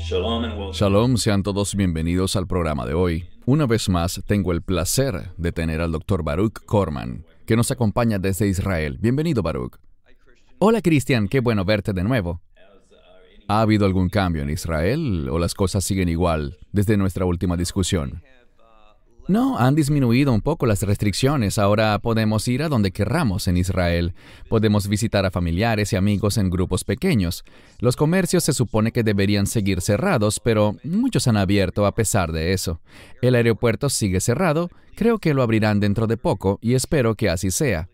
Shalom, sean todos bienvenidos al programa de hoy. Una vez más, tengo el placer de tener al Dr. Baruch Korman, que nos acompaña desde Israel. Bienvenido, Baruch. Hola, Cristian, qué bueno verte de nuevo. ¿Ha habido algún cambio en Israel o las cosas siguen igual desde nuestra última discusión? No, han disminuido un poco las restricciones. Ahora podemos ir a donde querramos en Israel. Podemos visitar a familiares y amigos en grupos pequeños. Los comercios se supone que deberían seguir cerrados, pero muchos han abierto a pesar de eso. El aeropuerto sigue cerrado. Creo que lo abrirán dentro de poco y espero que así sea.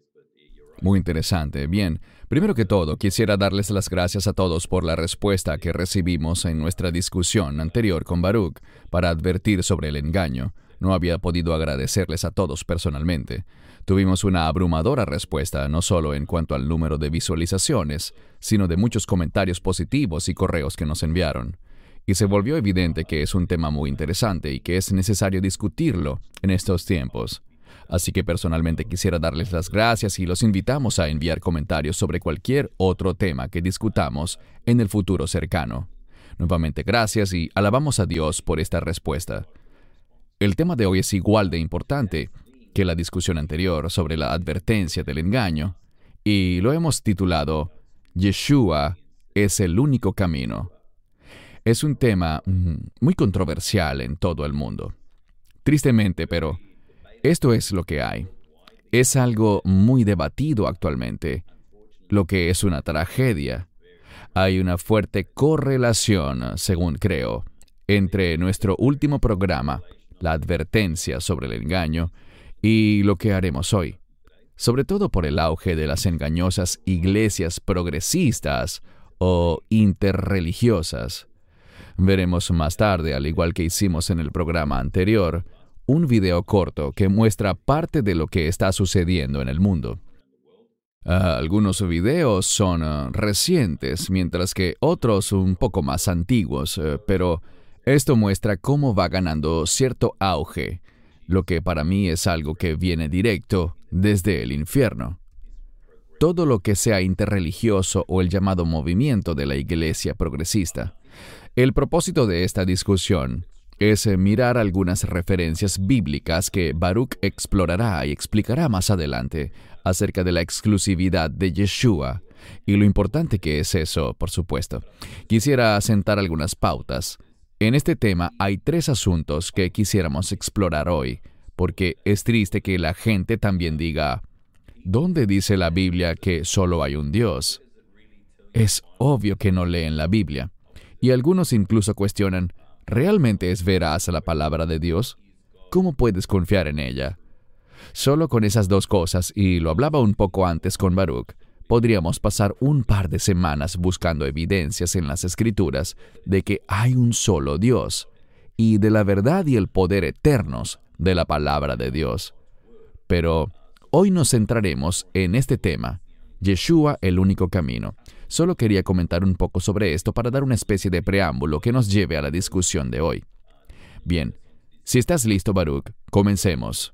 Muy interesante. Bien, primero que todo, quisiera darles las gracias a todos por la respuesta que recibimos en nuestra discusión anterior con Baruch para advertir sobre el engaño. No había podido agradecerles a todos personalmente. Tuvimos una abrumadora respuesta, no solo en cuanto al número de visualizaciones, sino de muchos comentarios positivos y correos que nos enviaron. Y se volvió evidente que es un tema muy interesante y que es necesario discutirlo en estos tiempos. Así que personalmente quisiera darles las gracias y los invitamos a enviar comentarios sobre cualquier otro tema que discutamos en el futuro cercano. Nuevamente gracias y alabamos a Dios por esta respuesta. El tema de hoy es igual de importante que la discusión anterior sobre la advertencia del engaño, y lo hemos titulado Yeshua es el único camino. Es un tema muy controversial en todo el mundo. Tristemente, pero esto es lo que hay. Es algo muy debatido actualmente, lo que es una tragedia. Hay una fuerte correlación, según creo, entre nuestro último programa, la advertencia sobre el engaño, y lo que haremos hoy, sobre todo por el auge de las engañosas iglesias progresistas o interreligiosas. Veremos más tarde, al igual que hicimos en el programa anterior, un video corto que muestra parte de lo que está sucediendo en el mundo. Algunos videos son recientes, mientras que otros un poco más antiguos, pero esto muestra cómo va ganando cierto auge, lo que para mí es algo que viene directo desde el infierno. Todo lo que sea interreligioso o el llamado movimiento de la iglesia progresista. El propósito de esta discusión es mirar algunas referencias bíblicas que Baruch explorará y explicará más adelante acerca de la exclusividad de Yeshua y lo importante que es eso, por supuesto. Quisiera sentar algunas pautas. En este tema hay 3 asuntos que quisiéramos explorar hoy, porque es triste que la gente también diga, ¿dónde dice la Biblia que solo hay un Dios? Es obvio que no leen la Biblia. Y algunos incluso cuestionan, ¿realmente es veraz la palabra de Dios? ¿Cómo puedes confiar en ella? Solo con esas 2 cosas, y lo hablaba un poco antes con Baruch, podríamos pasar un par de semanas buscando evidencias en las Escrituras de que hay un solo Dios y de la verdad y el poder eternos de la palabra de Dios. Pero hoy nos centraremos en este tema, Yeshua, el único camino. Solo quería comentar un poco sobre esto para dar una especie de preámbulo que nos lleve a la discusión de hoy. Bien, si estás listo, Baruch, comencemos.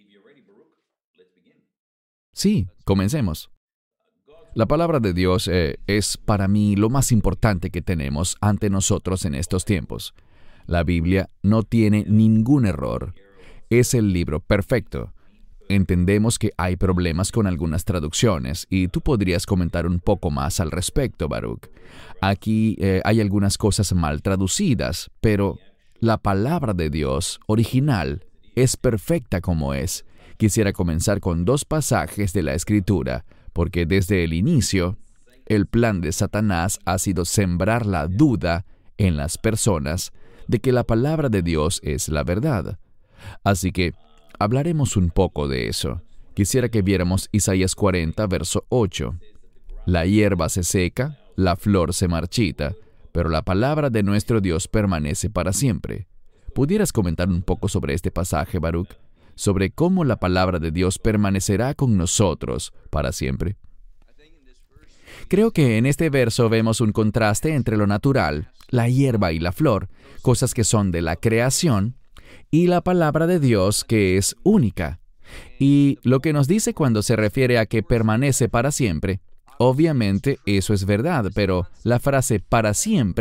Sí, comencemos. La palabra de Dios es para mí lo más importante que tenemos ante nosotros en estos tiempos. La Biblia no tiene ningún error. Es el libro perfecto. Entendemos que hay problemas con algunas traducciones y tú podrías comentar un poco más al respecto, Baruch. Aquí hay algunas cosas mal traducidas, pero la palabra de Dios original es perfecta como es. Quisiera comenzar con 2 pasajes de la Escritura, porque desde el inicio, el plan de Satanás ha sido sembrar la duda en las personas de que la palabra de Dios es la verdad. Así que hablaremos un poco de eso. Quisiera que viéramos Isaías 40, verso 8. La hierba se seca, la flor se marchita, pero la palabra de nuestro Dios permanece para siempre. ¿Pudieras comentar un poco sobre este pasaje, Baruch? Sobre cómo la palabra de Dios permanecerá con nosotros para siempre. Creo que en este verso vemos un contraste entre lo natural, la hierba y la flor, cosas que son de la creación, y la palabra de Dios que es única. Y lo que nos dice cuando se refiere a que permanece para siempre, obviamente eso es verdad, pero la frase para siempre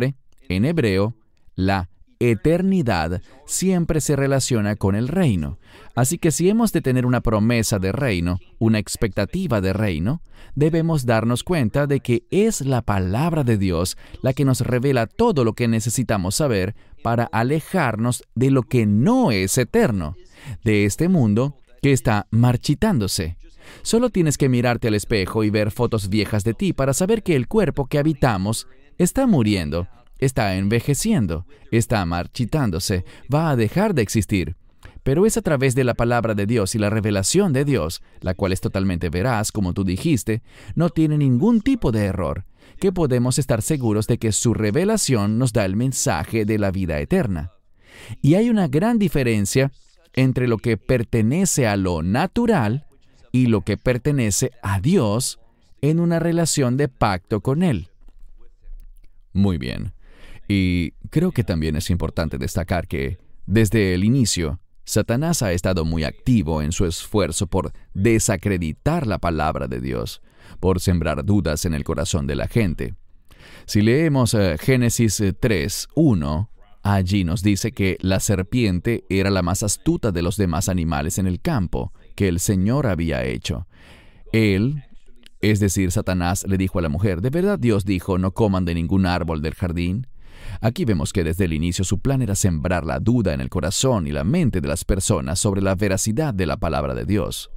En hebreo, la eternidad siempre se relaciona con el reino. Así que si hemos de tener una promesa de reino, una expectativa de reino, debemos darnos cuenta de que es la palabra de Dios la que nos revela todo lo que necesitamos saber para alejarnos de lo que no es eterno, de este mundo que está marchitándose. Solo tienes que mirarte al espejo y ver fotos viejas de ti para saber que el cuerpo que habitamos está muriendo, está envejeciendo, está marchitándose, va a dejar de existir. Pero es a través de la palabra de Dios y la revelación de Dios, la cual es totalmente veraz, como tú dijiste, no tiene ningún tipo de error, que podemos estar seguros de que su revelación nos da el mensaje de la vida eterna. Y hay una gran diferencia entre lo que pertenece a lo natural y lo que pertenece a Dios en una relación de pacto con Él. Muy bien. Y creo que también es importante destacar que, desde el inicio, Satanás ha estado muy activo en su esfuerzo por desacreditar la palabra de Dios, por sembrar dudas en el corazón de la gente. Si leemos Génesis 3:1, allí nos dice que la serpiente era la más astuta de los demás animales en el campo que el Señor había hecho. Él, es decir, Satanás, le dijo a la mujer, ¿de verdad Dios dijo, no coman de ningún árbol del jardín? Aquí vemos que desde el inicio su plan era sembrar la duda en el corazón y la mente de las personas sobre la veracidad de la palabra de Dios.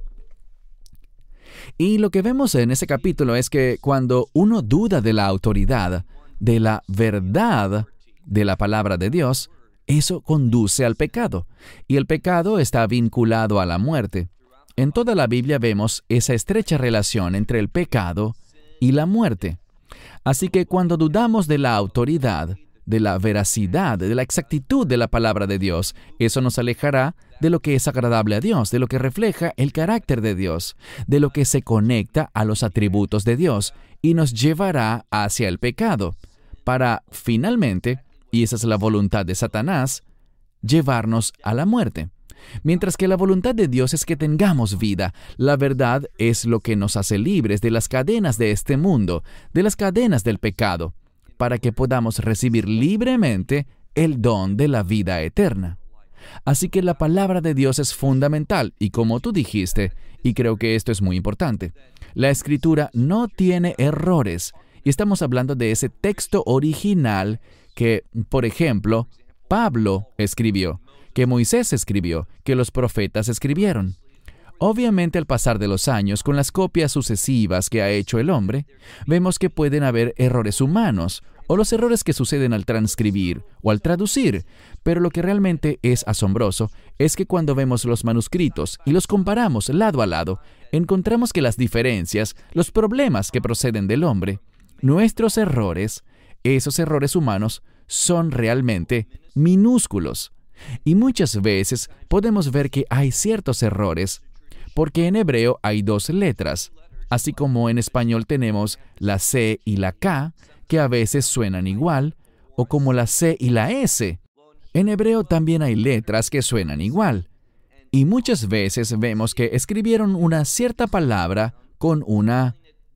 Y lo que vemos en ese capítulo es que cuando uno duda de la autoridad, de la verdad de la palabra de Dios, eso conduce al pecado. Y el pecado está vinculado a la muerte. En toda la Biblia vemos esa estrecha relación entre el pecado y la muerte. Así que cuando dudamos de la autoridad, de la veracidad, de la exactitud de la palabra de Dios, eso nos alejará de lo que es agradable a Dios, de lo que refleja el carácter de Dios, de lo que se conecta a los atributos de Dios y nos llevará hacia el pecado, para finalmente, y esa es la voluntad de Satanás, llevarnos a la muerte. Mientras que la voluntad de Dios es que tengamos vida, la verdad es lo que nos hace libres de las cadenas de este mundo, de las cadenas del pecado, para que podamos recibir libremente el don de la vida eterna. Así que la palabra de Dios es fundamental, y como tú dijiste, y creo que esto es muy importante, la Escritura no tiene errores, y estamos hablando de ese texto original que, por ejemplo, Pablo escribió, que Moisés escribió, que los profetas escribieron. Obviamente, al pasar de los años, con las copias sucesivas que ha hecho el hombre, vemos que pueden haber errores humanos, o los errores que suceden al transcribir o al traducir, pero lo que realmente es asombroso es que cuando vemos los manuscritos y los comparamos lado a lado, encontramos que las diferencias, los problemas que proceden del hombre, nuestros errores, esos errores humanos, son realmente minúsculos. Y muchas veces podemos ver que hay ciertos errores, porque en hebreo hay dos letras, así como en español tenemos la C y la K, que a veces suenan igual, o como la C y la S. En hebreo también hay letras que suenan igual. Y muchas veces vemos que escribieron una cierta palabra con una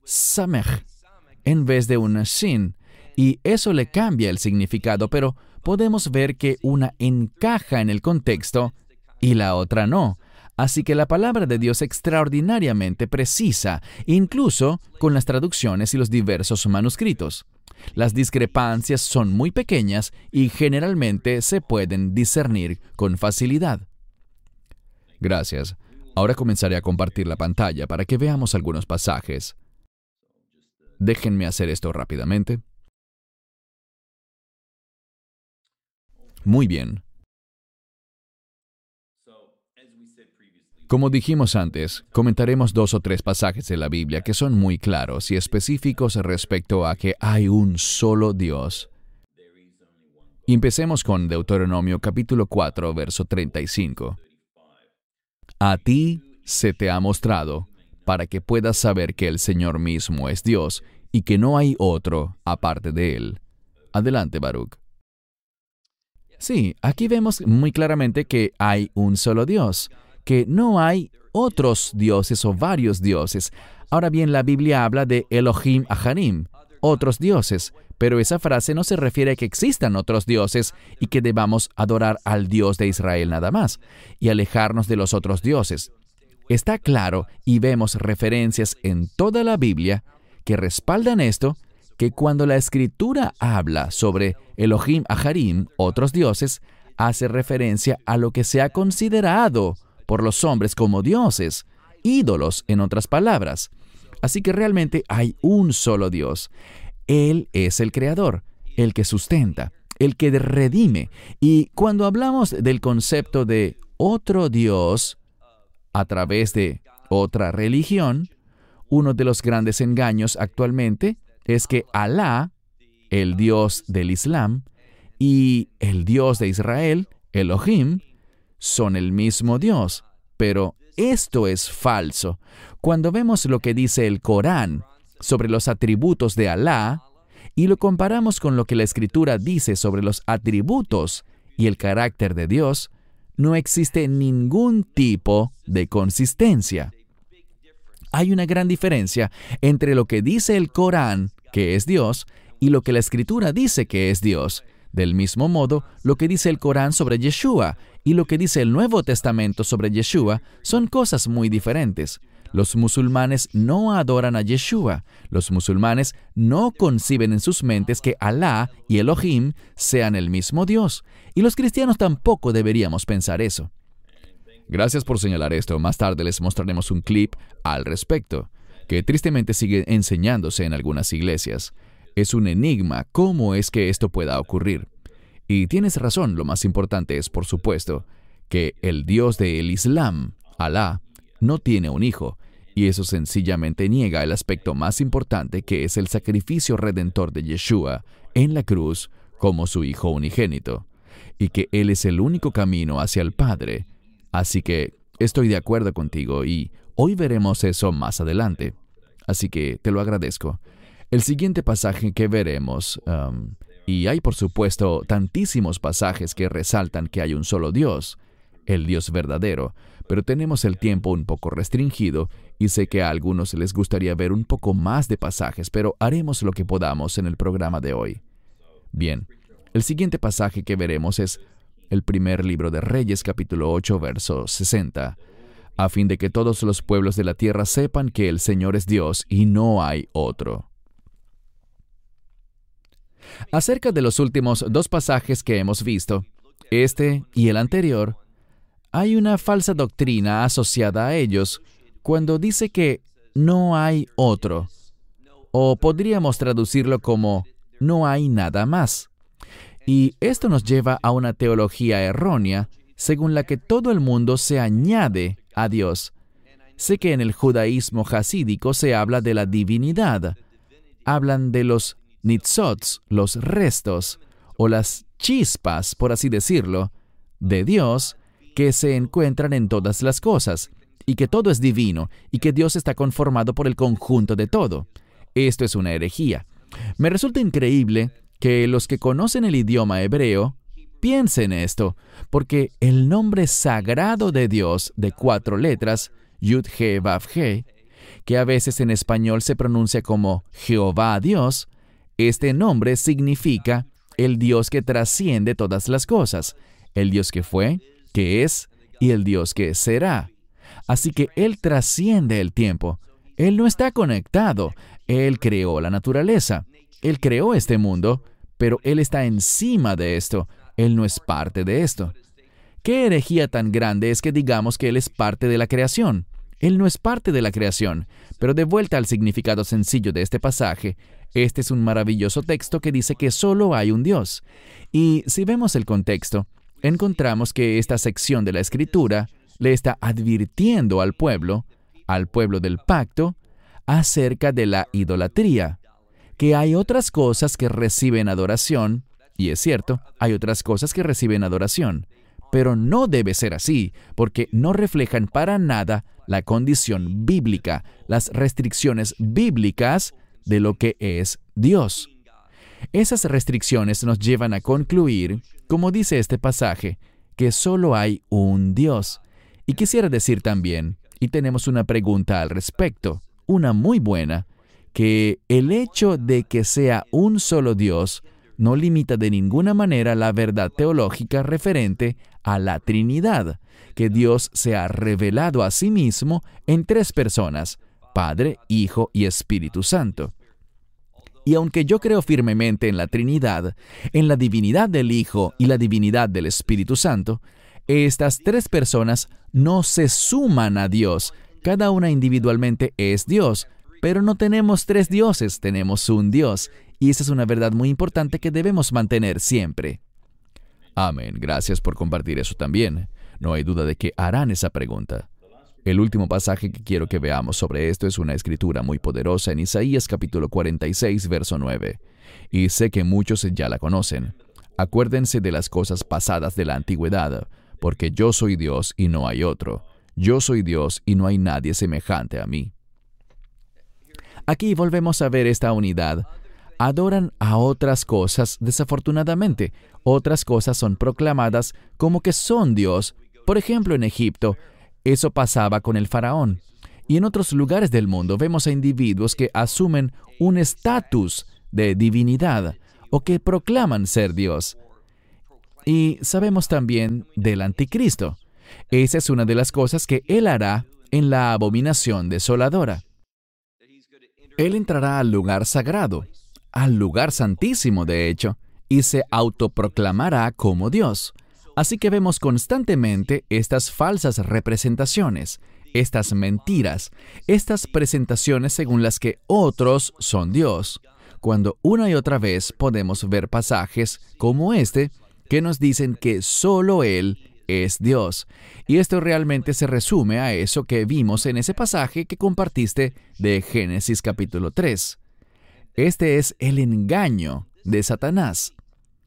samech en vez de una shin, y eso le cambia el significado, pero podemos ver que una encaja en el contexto y la otra no. Así que la palabra de Dios es extraordinariamente precisa, incluso con las traducciones y los diversos manuscritos. Las discrepancias son muy pequeñas y generalmente se pueden discernir con facilidad. Gracias. Ahora comenzaré a compartir la pantalla para que veamos algunos pasajes. Déjenme hacer esto rápidamente. Muy bien. Como dijimos antes, comentaremos 2 o 3 pasajes de la Biblia que son muy claros y específicos respecto a que hay un solo Dios. Empecemos con Deuteronomio capítulo 4, verso 35. A ti se te ha mostrado, para que puedas saber que el Señor mismo es Dios y que no hay otro aparte de Él. Adelante, Baruch. Sí, aquí vemos muy claramente que hay un solo Dios, que no hay otros dioses o varios dioses. Ahora bien, la Biblia habla de Elohim Aharim, otros dioses, pero esa frase no se refiere a que existan otros dioses y que debamos adorar al Dios de Israel nada más y alejarnos de los otros dioses. Está claro, y vemos referencias en toda la Biblia que respaldan esto, que cuando la Escritura habla sobre Elohim Aharim, otros dioses, hace referencia a lo que se ha considerado por los hombres como dioses, ídolos en otras palabras. Así que realmente hay un solo Dios. Él es el creador, el que sustenta, el que redime. Y cuando hablamos del concepto de otro Dios a través de otra religión, uno de los grandes engaños actualmente es que Alá, el Dios del Islam, y el Dios de Israel, Elohim, son el mismo Dios. Pero esto es falso. Cuando vemos lo que dice el Corán sobre los atributos de Alá y lo comparamos con lo que la Escritura dice sobre los atributos y el carácter de Dios, no existe ningún tipo de consistencia. Hay una gran diferencia entre lo que dice el Corán, que es Dios, y lo que la Escritura dice que es Dios. Del mismo modo, lo que dice el Corán sobre Yeshua y lo que dice el Nuevo Testamento sobre Yeshua son cosas muy diferentes. Los musulmanes no adoran a Yeshua. Los musulmanes no conciben en sus mentes que Alá y Elohim sean el mismo Dios. Y los cristianos tampoco deberíamos pensar eso. Gracias por señalar esto. Más tarde les mostraremos un clip al respecto, que tristemente sigue enseñándose en algunas iglesias. Es un enigma cómo es que esto pueda ocurrir. Y tienes razón, lo más importante es, por supuesto, que el Dios del Islam, Alá, no tiene un hijo, y eso sencillamente niega el aspecto más importante, que es el sacrificio redentor de Yeshua en la cruz como su Hijo unigénito, y que Él es el único camino hacia el Padre. Así que estoy de acuerdo contigo, y hoy veremos eso más adelante. Así que te lo agradezco. El siguiente pasaje que veremos, y hay por supuesto tantísimos pasajes que resaltan que hay un solo Dios, el Dios verdadero, pero tenemos el tiempo un poco restringido y sé que a algunos les gustaría ver un poco más de pasajes, pero haremos lo que podamos en el programa de hoy. Bien, el siguiente pasaje que veremos es el primer libro de Reyes, capítulo 8, verso 60, a fin de que todos los pueblos de la tierra sepan que el Señor es Dios y no hay otro. Acerca de los últimos dos pasajes que hemos visto, este y el anterior, hay una falsa doctrina asociada a ellos cuando dice que no hay otro, o podríamos traducirlo como no hay nada más. Y esto nos lleva a una teología errónea, según la que todo el mundo se añade a Dios. Sé que en el judaísmo jasídico se habla de la divinidad. Hablan de los nitzots, los restos, o las chispas, por así decirlo, de Dios, que se encuentran en todas las cosas, y que todo es divino, y que Dios está conformado por el conjunto de todo. Esto es una herejía. Me resulta increíble que los que conocen el idioma hebreo piensen esto, porque el nombre sagrado de Dios de 4 letras, Yud-He-Vav-He, que a veces en español se pronuncia como Jehová Dios, este nombre significa el Dios que trasciende todas las cosas, el Dios que fue, que es y el Dios que será. Así que Él trasciende el tiempo. Él no está conectado. Él creó la naturaleza. Él creó este mundo, pero Él está encima de esto. Él no es parte de esto. ¿Qué herejía tan grande es que digamos que Él es parte de la creación? Él no es parte de la creación. Pero de vuelta al significado sencillo de este pasaje, este es un maravilloso texto que dice que solo hay un Dios. Y si vemos el contexto, encontramos que esta sección de la Escritura le está advirtiendo al pueblo del pacto, acerca de la idolatría, que hay otras cosas que reciben adoración, y es cierto, hay otras cosas que reciben adoración, pero no debe ser así, porque no reflejan para nada la condición bíblica, las restricciones bíblicas de lo que es Dios. Esas restricciones nos llevan a concluir, como dice este pasaje, que solo hay un Dios. Y quisiera decir también, y tenemos una pregunta al respecto, una muy buena, que el hecho de que sea un solo Dios no limita de ninguna manera la verdad teológica referente a la Trinidad, que Dios se ha revelado a sí mismo en tres personas, Padre, Hijo y Espíritu Santo. Y aunque yo creo firmemente en la Trinidad, en la divinidad del Hijo y la divinidad del Espíritu Santo, estas tres personas no se suman a Dios. Cada una individualmente es Dios, pero no tenemos tres dioses, tenemos un Dios. Y esa es una verdad muy importante que debemos mantener siempre. Amén. Gracias por compartir eso también. No hay duda de que harán esa pregunta. El último pasaje que quiero que veamos sobre esto es una escritura muy poderosa en Isaías capítulo 46, verso 9. Y sé que muchos ya la conocen. Acuérdense de las cosas pasadas de la antigüedad, porque yo soy Dios y no hay otro. Yo soy Dios y no hay nadie semejante a mí. Aquí volvemos a ver esta unidad. Adoran a otras cosas, desafortunadamente. Otras cosas son proclamadas como que son Dios. Por ejemplo, en Egipto, eso pasaba con el faraón. Y en otros lugares del mundo vemos a individuos que asumen un estatus de divinidad o que proclaman ser Dios. Y sabemos también del anticristo. Esa es una de las cosas que él hará en la abominación desoladora. Él entrará al lugar sagrado, al lugar santísimo de hecho, y se autoproclamará como Dios. Así que vemos constantemente estas falsas representaciones, estas mentiras, estas presentaciones según las que otros son Dios, cuando una y otra vez podemos ver pasajes como este que nos dicen que solo Él es Dios. Y esto realmente se resume a eso que vimos en ese pasaje que compartiste de Génesis capítulo 3. Este es el engaño de Satanás.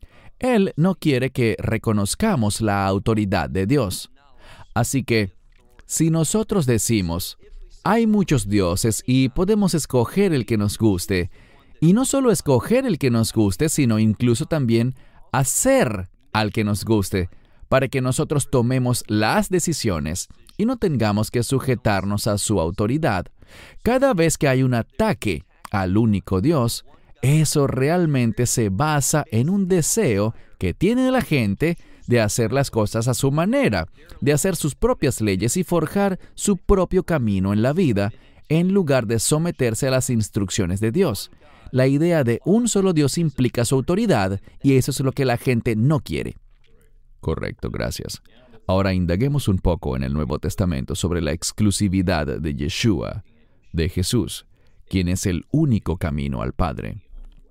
Él no quiere que reconozcamos la autoridad de Dios. Así que, si nosotros decimos, hay muchos dioses y podemos escoger el que nos guste, y no solo escoger el que nos guste, sino incluso también hacer al que nos guste, para que nosotros tomemos las decisiones y no tengamos que sujetarnos a su autoridad. Cada vez que hay un ataque al único Dios, eso realmente se basa en un deseo que tiene la gente de hacer las cosas a su manera, de hacer sus propias leyes y forjar su propio camino en la vida, en lugar de someterse a las instrucciones de Dios. La idea de un solo Dios implica su autoridad, y eso es lo que la gente no quiere. Correcto, gracias. Ahora indaguemos un poco en el Nuevo Testamento sobre la exclusividad de Yeshua, de Jesús, quien es el único camino al Padre.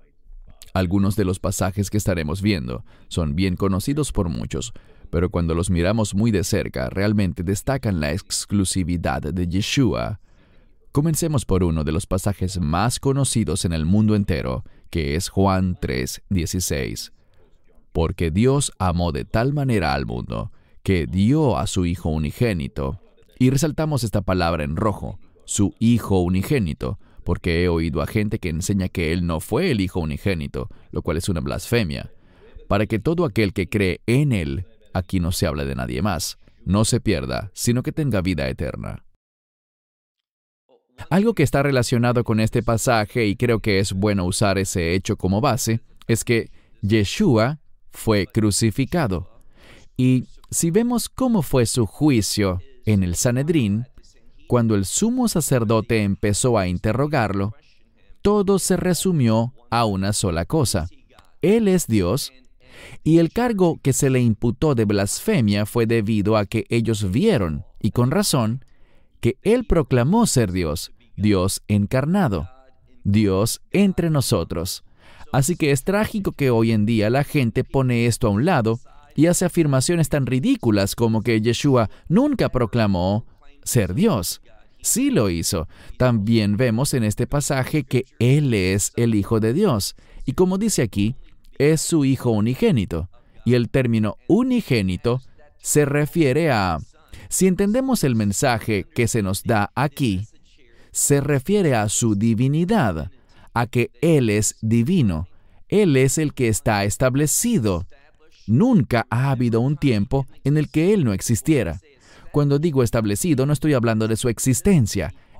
Algunos de los pasajes que estaremos viendo son bien conocidos por muchos, pero cuando los miramos muy de cerca, realmente destacan la exclusividad de Yeshua. Comencemos por uno de los pasajes más conocidos en el mundo entero, que es Juan 3:16. Porque Dios amó de tal manera al mundo, que dio a su Hijo unigénito. Y resaltamos esta palabra en rojo, su Hijo unigénito, porque he oído a gente que enseña que Él no fue el Hijo unigénito, lo cual es una blasfemia. Para que todo aquel que cree en Él, aquí no se habla de nadie más, no se pierda, sino que tenga vida eterna. Algo que está relacionado con este pasaje, y creo que es bueno usar ese hecho como base, es que Yeshua fue crucificado. Y si vemos cómo fue su juicio en el Sanedrín, cuando el sumo sacerdote empezó a interrogarlo, todo se resumió a una sola cosa. Él es Dios, y el cargo que se le imputó de blasfemia fue debido a que ellos vieron, y con razón, que Él proclamó ser Dios, Dios encarnado, Dios entre nosotros. Así que es trágico que hoy en día la gente pone esto a un lado y hace afirmaciones tan ridículas como que Yeshua nunca proclamó ser Dios. Sí lo hizo. También vemos en este pasaje que Él es el Hijo de Dios. Y como dice aquí, es su Hijo unigénito. Y el término unigénito se refiere a... Si entendemos el mensaje que se nos da aquí, se refiere a su divinidad, a que Él es divino. Él es el que está establecido. Nunca ha habido un tiempo en el que Él no existiera. Cuando digo establecido, no estoy hablando de su existencia.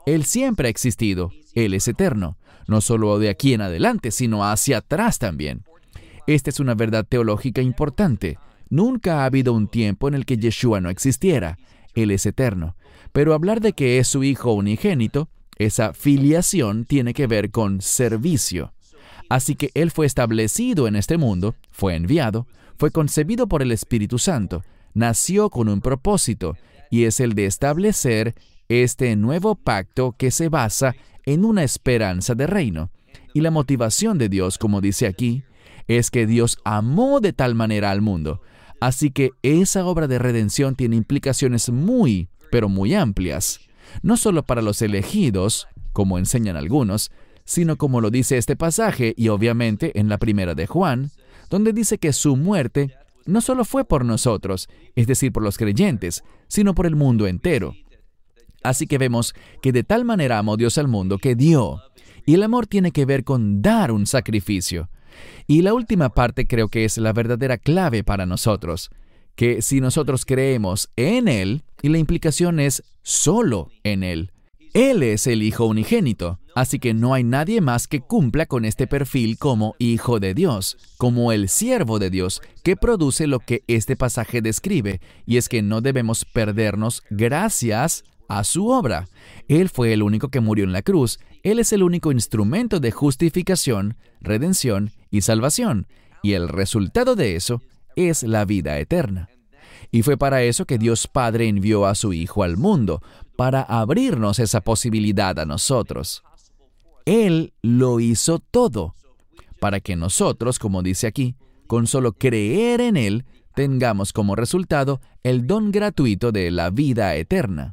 Él siempre ha existido. Él es eterno. No solo de aquí en adelante, sino hacia atrás también. Esta es una verdad teológica importante. Nunca ha habido un tiempo en el que Yeshua no existiera. Él es eterno. Pero hablar de que es su Hijo unigénito, esa filiación tiene que ver con servicio. Así que Él fue establecido en este mundo, fue enviado, fue concebido por el Espíritu Santo, nació con un propósito, y es el de establecer este nuevo pacto que se basa en una esperanza de reino. Y la motivación de Dios, como dice aquí, es que Dios amó de tal manera al mundo. Así que esa obra de redención tiene implicaciones muy, pero muy amplias. No solo para los elegidos, como enseñan algunos, sino como lo dice este pasaje y obviamente en la primera de Juan, donde dice que su muerte no solo fue por nosotros, es decir, por los creyentes, sino por el mundo entero. Así que vemos que de tal manera amó Dios al mundo que dio. Y el amor tiene que ver con dar un sacrificio. Y la última parte creo que es la verdadera clave para nosotros, que si nosotros creemos en Él, y la implicación es solo en Él. Él es el Hijo unigénito, así que no hay nadie más que cumpla con este perfil como Hijo de Dios, como el siervo de Dios, que produce lo que este pasaje describe, y es que no debemos perdernos gracias a su obra. Él fue el único que murió en la cruz. Él es el único instrumento de justificación, redención y salvación, y el resultado de eso es la vida eterna. Y fue para eso que Dios Padre envió a su Hijo al mundo, para abrirnos esa posibilidad a nosotros. Él lo hizo todo, para que nosotros, como dice aquí, con solo creer en Él, tengamos como resultado el don gratuito de la vida eterna.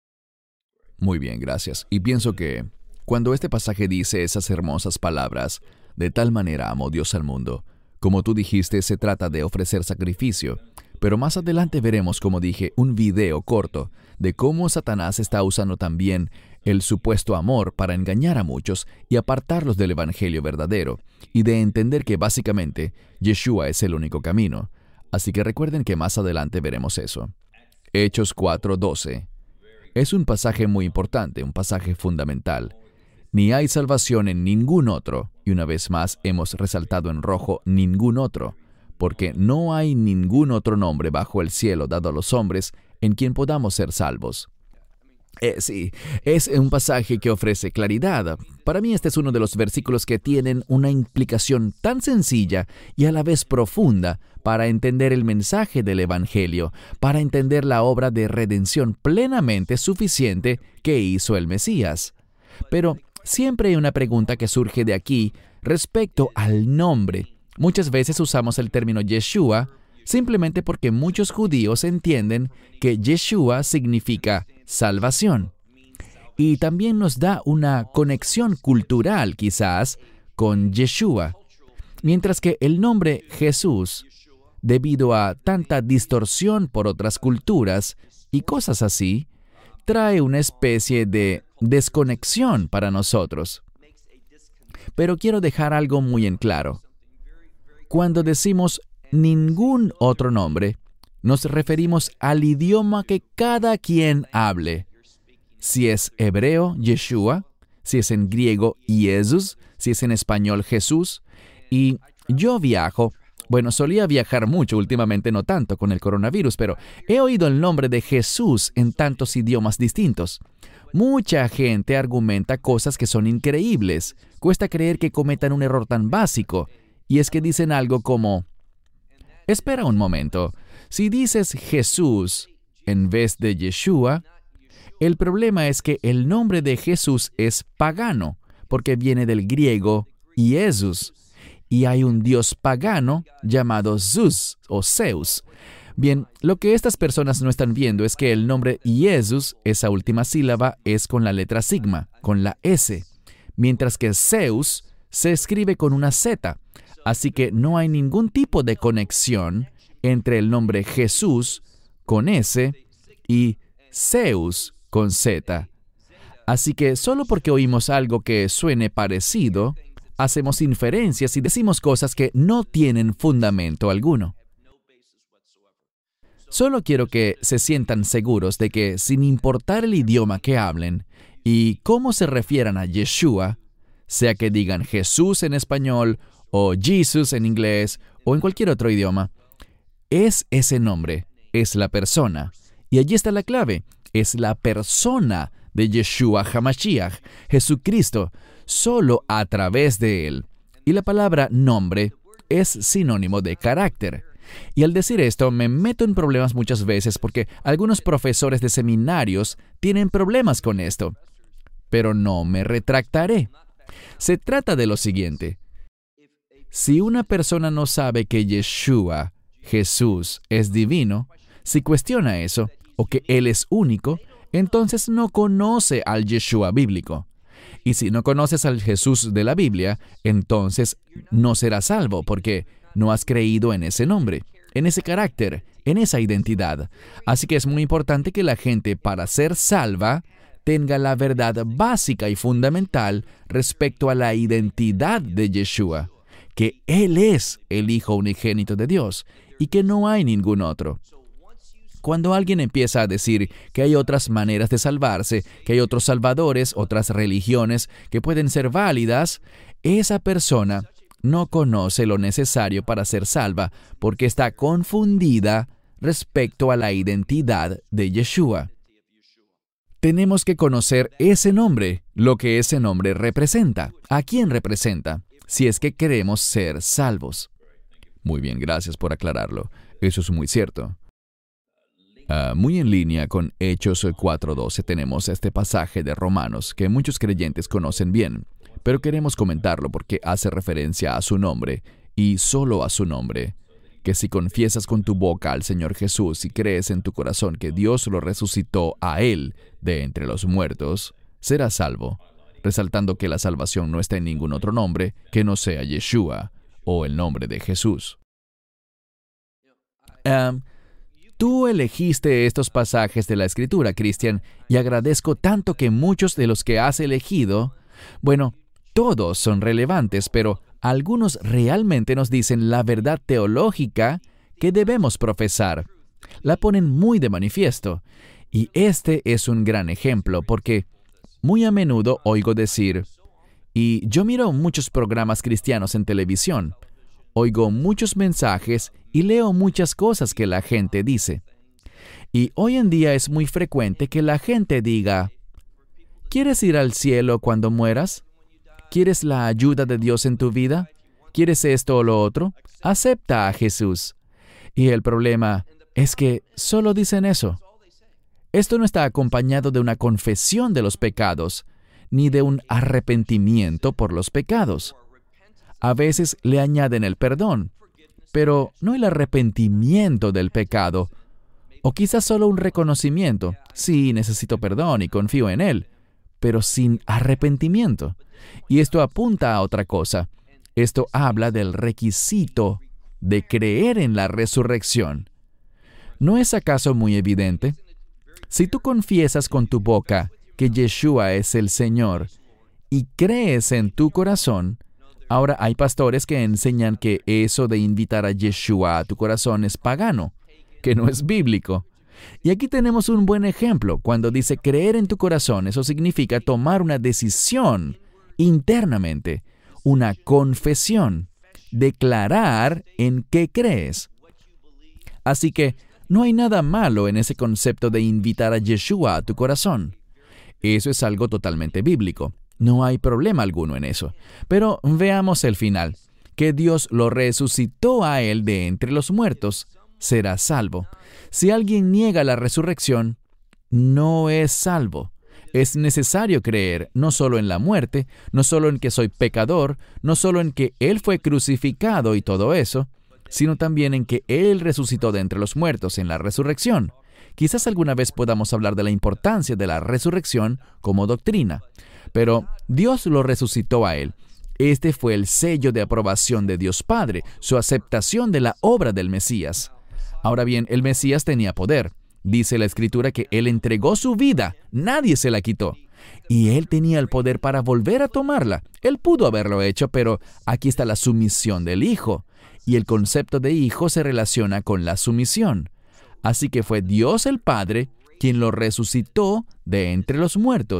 Muy bien, gracias. Y pienso que cuando este pasaje dice esas hermosas palabras, de tal manera amó Dios al mundo, como tú dijiste, se trata de ofrecer sacrificio. Pero más adelante veremos, como dije, un video corto de cómo Satanás está usando también el supuesto amor para engañar a muchos y apartarlos del evangelio verdadero, y de entender que básicamente Yeshua es el único camino. Así que recuerden que más adelante veremos eso. Hechos 4:12. Es un pasaje muy importante, un pasaje fundamental. Ni hay salvación en ningún otro, y una vez más hemos resaltado en rojo ningún otro, porque no hay ningún otro nombre bajo el cielo dado a los hombres en quien podamos ser salvos. Sí, es un pasaje que ofrece claridad. Para mí este es uno de los versículos que tienen una implicación tan sencilla y a la vez profunda para entender el mensaje del Evangelio, para entender la obra de redención plenamente suficiente que hizo el Mesías. Pero siempre hay una pregunta que surge de aquí respecto al nombre. Muchas veces usamos el término Yeshua simplemente porque muchos judíos entienden que Yeshua significa salvación. Y también nos da una conexión cultural, quizás, con Yeshua. Mientras que el nombre Jesús, debido a tanta distorsión por otras culturas y cosas así, trae una especie de desconexión para nosotros. Pero quiero dejar algo muy en claro. Cuando decimos ningún otro nombre, nos referimos al idioma que cada quien hable. Si es hebreo, Yeshua; si es en griego, Jesús; si es en español, Jesús. Y yo viajo, solía viajar mucho, últimamente no tanto con el coronavirus, pero he oído el nombre de Jesús en tantos idiomas distintos. Mucha gente argumenta cosas que son increíbles. Cuesta creer que cometan un error tan básico. Y es que dicen algo como: espera un momento, si dices Jesús en vez de Yeshua, el problema es que el nombre de Jesús es pagano, porque viene del griego Jesús, y hay un dios pagano llamado Zeus o Zeus. Bien, lo que estas personas no están viendo es que el nombre Jesús, esa última sílaba, es con la letra sigma, con la S, mientras que Zeus se escribe con una Z. Así que no hay ningún tipo de conexión entre el nombre Jesús con S y Zeus con Z. Así que solo porque oímos algo que suene parecido, hacemos inferencias y decimos cosas que no tienen fundamento alguno. Solo quiero que se sientan seguros de que, sin importar el idioma que hablen, Y cómo se refieran a Yeshua, sea que digan Jesús en español, o Jesus en inglés, o en cualquier otro idioma, es ese nombre, es la persona. Y allí está la clave, es la persona de Yeshua HaMashiach, Jesucristo, solo a través de Él. Y la palabra nombre es sinónimo de carácter. Y al decir esto, me meto en problemas muchas veces porque algunos profesores de seminarios tienen problemas con esto. Pero no me retractaré. Se trata de lo siguiente. Si una persona no sabe que Yeshua, Jesús, es divino, si cuestiona eso, o que Él es único, entonces no conoce al Yeshua bíblico. Y si no conoces al Jesús de la Biblia, entonces no serás salvo, porque no has creído en ese nombre, en ese carácter, en esa identidad. Así que es muy importante que la gente, para ser salva, tenga la verdad básica y fundamental respecto a la identidad de Yeshua, que Él es el Hijo unigénito de Dios y que no hay ningún otro. Cuando alguien empieza a decir que hay otras maneras de salvarse, que hay otros salvadores, otras religiones que pueden ser válidas, esa persona no conoce lo necesario para ser salva porque está confundida respecto a la identidad de Yeshua. Tenemos que conocer ese nombre, lo que ese nombre representa, a quién representa, si es que queremos ser salvos. Muy bien, gracias por aclararlo. Eso es muy cierto. Muy en línea con Hechos 4:12 tenemos este pasaje de Romanos que muchos creyentes conocen bien, pero queremos comentarlo porque hace referencia a su nombre y solo a su nombre, que si confiesas con tu boca al Señor Jesús y crees en tu corazón que Dios lo resucitó a Él de entre los muertos, serás salvo, resaltando que la salvación no está en ningún otro nombre que no sea Yeshua o el nombre de Jesús. Tú elegiste estos pasajes de la Escritura, Cristian, y agradezco tanto que muchos de los que has elegido, bueno, todos son relevantes, pero algunos realmente nos dicen la verdad teológica que debemos profesar. La ponen muy de manifiesto, y este es un gran ejemplo, porque muy a menudo oigo decir, y yo miro muchos programas cristianos en televisión, oigo muchos mensajes y leo muchas cosas que la gente dice. Y hoy en día es muy frecuente que la gente diga, ¿quieres ir al cielo cuando mueras? ¿Quieres la ayuda de Dios en tu vida? ¿Quieres esto o lo otro? Acepta a Jesús. Y el problema es que solo dicen eso. Esto no está acompañado de una confesión de los pecados, ni de un arrepentimiento por los pecados. A veces le añaden el perdón, pero no el arrepentimiento del pecado, o quizás solo un reconocimiento. Sí, necesito perdón y confío en Él, pero sin arrepentimiento. Y esto apunta a otra cosa. Esto habla del requisito de creer en la resurrección. ¿No es acaso muy evidente? Si tú confiesas con tu boca que Yeshua es el Señor y crees en tu corazón, ahora hay pastores que enseñan que eso de invitar a Yeshua a tu corazón es pagano, que no es bíblico. Y aquí tenemos un buen ejemplo. Cuando dice creer en tu corazón, eso significa tomar una decisión internamente, una confesión, declarar en qué crees. Así que no hay nada malo en ese concepto de invitar a Yeshua a tu corazón. Eso es algo totalmente bíblico. No hay problema alguno en eso. Pero veamos el final. Que Dios lo resucitó a Él de entre los muertos, será salvo. Si alguien niega la resurrección, no es salvo. Es necesario creer no solo en la muerte, no solo en que soy pecador, no solo en que Él fue crucificado y todo eso, sino también en que Él resucitó de entre los muertos en la resurrección. Quizás alguna vez podamos hablar de la importancia de la resurrección como doctrina, pero Dios lo resucitó a Él. Este fue el sello de aprobación de Dios Padre, su aceptación de la obra del Mesías. Ahora bien, el Mesías tenía poder. Dice la Escritura que Él entregó su vida, nadie se la quitó. Y Él tenía el poder para volver a tomarla. Él pudo haberlo hecho, pero aquí está la sumisión del Hijo. Y el concepto de hijo se relaciona con la sumisión. Así que fue Dios el Padre quien lo resucitó de entre los muertos.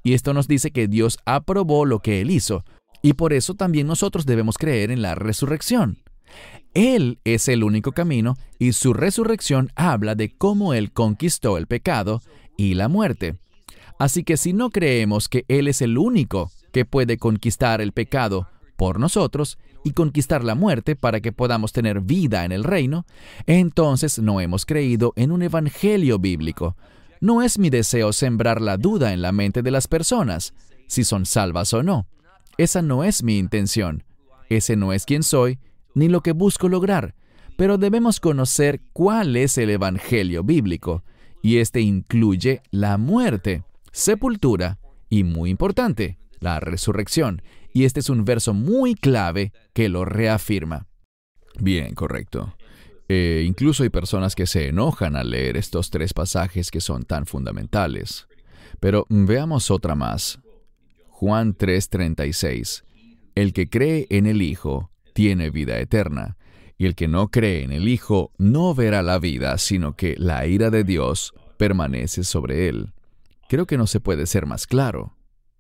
Y esto nos dice que Dios aprobó lo que Él hizo. Y por eso también nosotros debemos creer en la resurrección. Él es el único camino y su resurrección habla de cómo Él conquistó el pecado y la muerte. Así que si no creemos que Él es el único que puede conquistar el pecado por nosotros y conquistar la muerte para que podamos tener vida en el reino, entonces no hemos creído en un evangelio bíblico. No es mi deseo sembrar la duda en la mente de las personas, si son salvas o no. Esa no es mi intención. Ese no es quien soy, ni lo que busco lograr. Pero debemos conocer cuál es el evangelio bíblico, y este incluye la muerte, sepultura y, muy importante, la resurrección. Y este es un verso muy clave que lo reafirma. Bien, correcto. Incluso hay personas que se enojan al leer estos 3 pasajes que son tan fundamentales. Pero veamos otra más. Juan 3:36. El que cree en el Hijo tiene vida eterna, y el que no cree en el Hijo no verá la vida, sino que la ira de Dios permanece sobre él. Creo que no se puede ser más claro.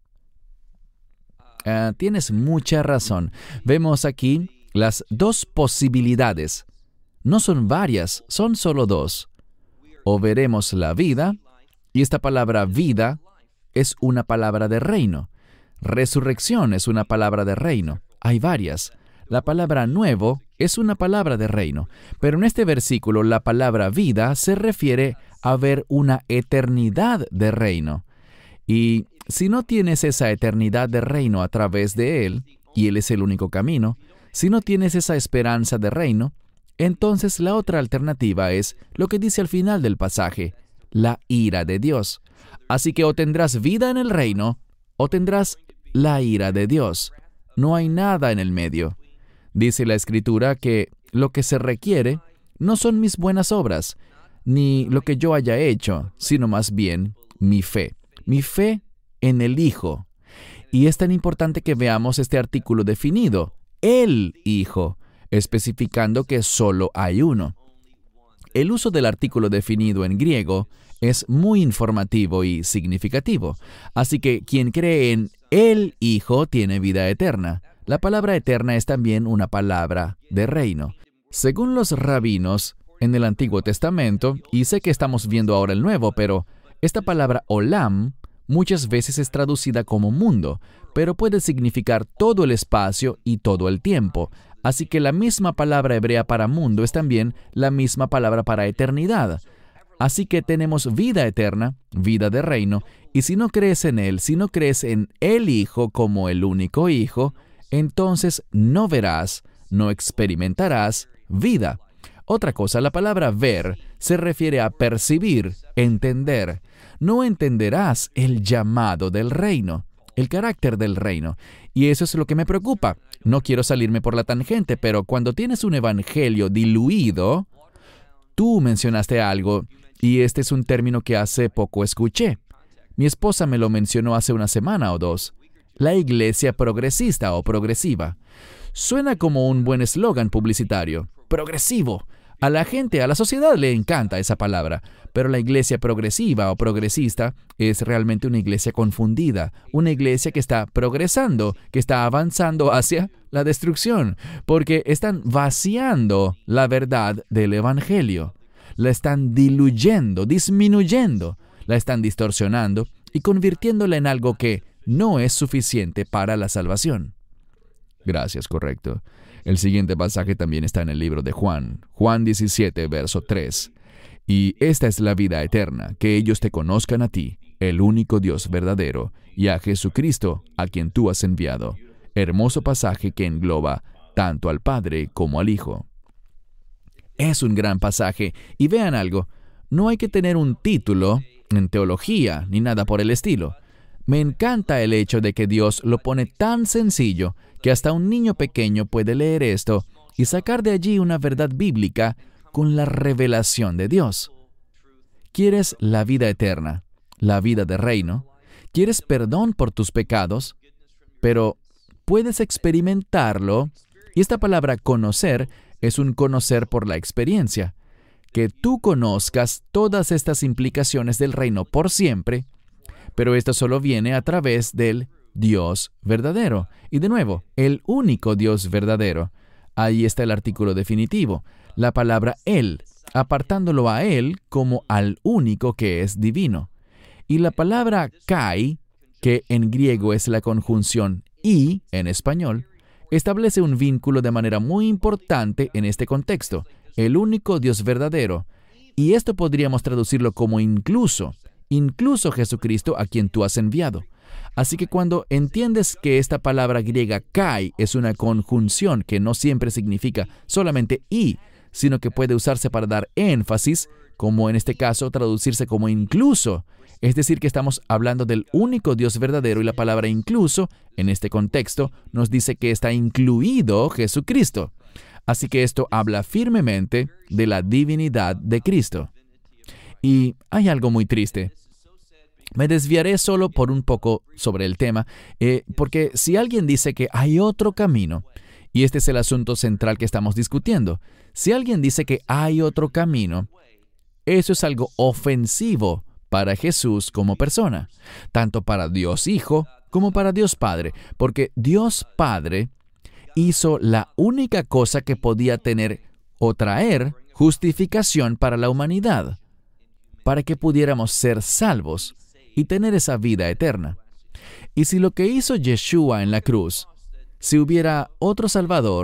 Tienes mucha razón. Vemos aquí las 2 posibilidades. No son varias, son solo 2. O veremos la vida, y esta palabra vida es una palabra de reino. Resurrección es una palabra de reino. Hay varias. La palabra nuevo es una palabra de reino. Pero en este versículo la palabra vida se refiere a ver una eternidad de reino. Y si no tienes esa eternidad de reino a través de Él, y Él es el único camino, si no tienes esa esperanza de reino, entonces la otra alternativa es lo que dice al final del pasaje, la ira de Dios. Así que o tendrás vida en el reino, o tendrás la ira de Dios. No hay nada en el medio. Dice la Escritura que lo que se requiere no son mis buenas obras, ni lo que yo haya hecho, sino más bien mi fe. Mi fe en el Hijo. Y es tan importante que veamos este artículo definido, el Hijo, especificando que solo hay uno. El uso del artículo definido en griego es muy informativo y significativo. Así que quien cree en el Hijo tiene vida eterna. La palabra eterna es también una palabra de reino. Según los rabinos, en el Antiguo Testamento, y sé que estamos viendo ahora el Nuevo, pero esta palabra olam muchas veces es traducida como mundo, pero puede significar todo el espacio y todo el tiempo. Así que la misma palabra hebrea para mundo es también la misma palabra para eternidad. Así que tenemos vida eterna, vida de reino, y si no crees en Él, si no crees en el Hijo como el único Hijo, entonces no verás, no experimentarás vida. Otra cosa, la palabra ver se refiere a percibir, entender. No entenderás el llamado del reino, el carácter del reino. Y eso es lo que me preocupa. No quiero salirme por la tangente, pero cuando tienes un evangelio diluido, tú mencionaste algo, y este es un término que hace poco escuché. Mi esposa me lo mencionó hace una semana o 2. La iglesia progresista o progresiva. Suena como un buen eslogan publicitario. Progresivo. A la gente, a la sociedad le encanta esa palabra, pero la iglesia progresiva o progresista es realmente una iglesia confundida, una iglesia que está progresando, que está avanzando hacia la destrucción, porque están vaciando la verdad del evangelio. La están diluyendo, disminuyendo, la están distorsionando y convirtiéndola en algo que no es suficiente para la salvación. Gracias, correcto. El siguiente pasaje también está en el libro de Juan, Juan 17, verso 3. Y esta es la vida eterna, que ellos te conozcan a ti, el único Dios verdadero, y a Jesucristo, a quien tú has enviado. Hermoso pasaje que engloba tanto al Padre como al Hijo. Es un gran pasaje, y vean algo, no hay que tener un título en teología ni nada por el estilo. Me encanta el hecho de que Dios lo pone tan sencillo que hasta un niño pequeño puede leer esto y sacar de allí una verdad bíblica con la revelación de Dios. ¿Quieres la vida eterna, la vida de reino? ¿Quieres perdón por tus pecados? Pero puedes experimentarlo, y esta palabra conocer es un conocer por la experiencia. Que tú conozcas todas estas implicaciones del reino por siempre, pero esto solo viene a través del Dios verdadero. Y de nuevo, el único Dios verdadero. Ahí está el artículo definitivo, la palabra Él, apartándolo a Él como al único que es divino. Y la palabra kai, que en griego es la conjunción y en español, establece un vínculo de manera muy importante en este contexto, el único Dios verdadero. Y esto podríamos traducirlo como incluso Jesucristo a quien tú has enviado. Así que cuando entiendes que esta palabra griega kai es una conjunción que no siempre significa solamente y, sino que puede usarse para dar énfasis, como en este caso traducirse como incluso, es decir, que estamos hablando del único Dios verdadero y la palabra incluso, en este contexto, nos dice que está incluido Jesucristo. Así que esto habla firmemente de la divinidad de Cristo. Y hay algo muy triste. Me desviaré solo por un poco sobre el tema, porque si alguien dice que hay otro camino, y este es el asunto central que estamos discutiendo, si alguien dice que hay otro camino, eso es algo ofensivo para Jesús como persona, tanto para Dios Hijo como para Dios Padre, porque Dios Padre hizo la única cosa que podía tener o traer justificación para la humanidad, para que pudiéramos ser salvos y tener esa vida eterna. Y si lo que hizo Yeshua en la cruz, si hubiera otro Salvador,